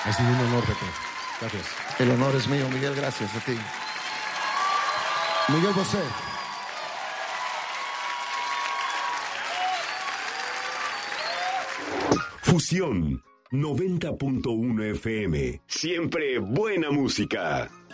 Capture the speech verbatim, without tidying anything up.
Ha sido un honor, Pepe. Gracias. El honor es mío, Miguel, gracias a ti. Miguel Bosé. Fusión noventa punto uno F M. Siempre buena música.